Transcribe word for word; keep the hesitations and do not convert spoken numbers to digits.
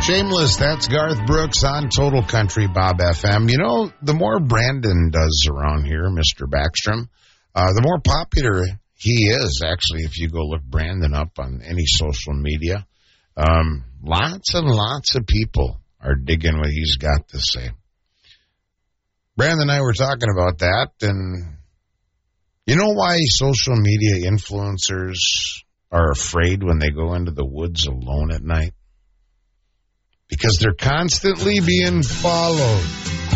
Shameless, that's Garth Brooks on Total Country Bob F M. You know, the more Brandon does around here, Mister Backstrom, uh, the more popular he is, actually, if you go look Brandon up on any social media. Um, lots and lots of people are digging what he's got to say. Brandon and I were talking about that, and you know why social media influencers are afraid when they go into the woods alone at night? Because they're constantly being followed.